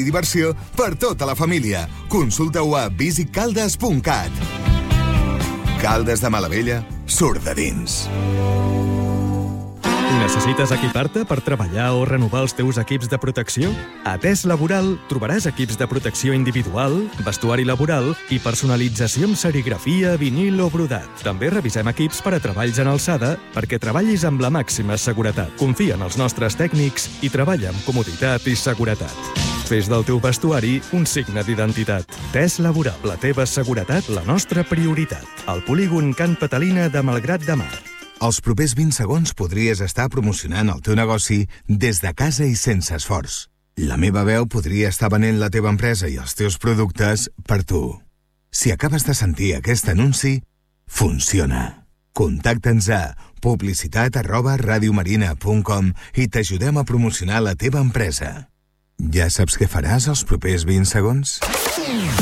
i diversió per tota la família. Consulta-ho a visitcaldes.cat. Caldes de Malavella surt de dins. Necessites equipar-te per treballar o renovar els teus equips de protecció? A Tes Laboral trobaràs equips de protecció individual, vestuari laboral i personalització amb serigrafia, vinil o brodat. També revisem equips per a treballs en alçada perquè treballis amb la màxima seguretat. Confia en els nostres tècnics i treballa amb comoditat i seguretat. Fes del teu vestuari un signe d'identitat. Tes Laboral, la teva seguretat, la nostra prioritat. Al polígon Can Patalina de Malgrat de Mar. Els propers 20 segons podries estar promocionant el teu negoci des de casa i sense esforç. La meva veu podria estar venent la teva empresa i els teus productes per tu. Si acabes de sentir aquest anunci, funciona. Contacta'ns a publicitat@radiomarina.com i t'ajudem a promocionar la teva empresa. Ja saps què faràs els propers 20 segons?